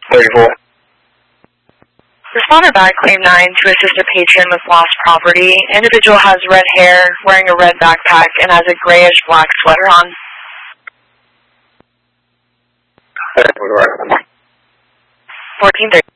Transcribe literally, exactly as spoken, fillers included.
thirty-four. Responder back claim nine to assist a patron with lost property. Individual has red hair, wearing a red backpack, and has a grayish black sweater on. fourteen thirty.